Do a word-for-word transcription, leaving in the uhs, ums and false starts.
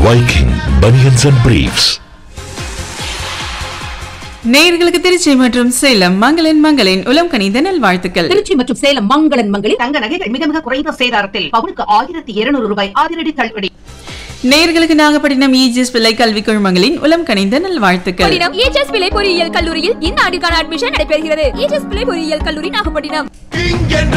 Viking Bunions and Briefs. நேயர்களுக்கு திருச்சி மற்றும் சேலம் மங்களன் மங்களின் உலம் கனிந்த நல்வாழ்த்துக்கள். திருச்சி மற்றும் சேலம் மங்களன் மங்களில் தங்க நகைகள் மிக மிக குறைந்த சேதாரத்தில் பவுனுக்கு ஆயிரத்தி இருநூறு ரூபாய் அதிரடி தள்ளுபடி. நேயர்களுக்கு நாகப்பட்டினம் ஈஜிஎஸ் பிள்ளை கல்வி குழுமங்களின் உலம் கனிந்த நல்வாழ்த்துக்கள். ஈஜிஎஸ் பிள்ளை பொறியியல் கல்லூரியில் இந்த ஆண்டுக்கான அட்மிஷன் நடைபெறுகிறது. ஈஜிஎஸ் பிள்ளை பொறியியல் கல்லூரி நாகப்பட்டினம்.